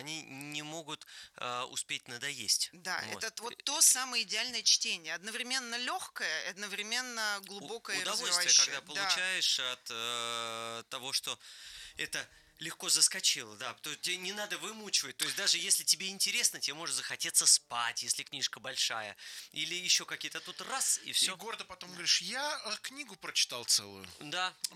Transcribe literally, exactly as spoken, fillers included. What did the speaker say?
они не могут э, успеть надоесть. Да, Вот. это вот то самое идеальное чтение. Одновременно легкое, одновременно У- глубокое и удовольствие, когда развивающее. Да, получаешь от э, того, что это легко заскочило, да, то тебе не надо вымучивать, то есть даже если тебе интересно, тебе может захотеться спать, если книжка большая, или еще какие-то тут раз, и И все. гордо потом говоришь, я э, книгу прочитал целую. Да,